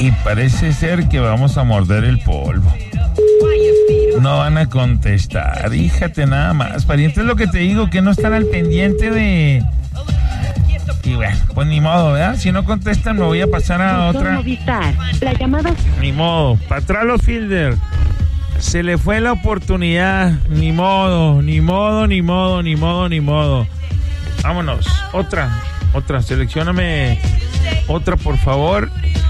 Y parece ser que vamos a morder el polvo. No van a contestar, fíjate nada más, pariente, es lo que te digo, que no están al pendiente de... Y bueno, pues ni modo, ¿verdad? Si no contestan me voy a pasar a otra. Movistar, la llamada... Ni modo, para atrás los Fielder. Se le fue la oportunidad, ni modo. Vámonos, otra, seleccióname otra por favor.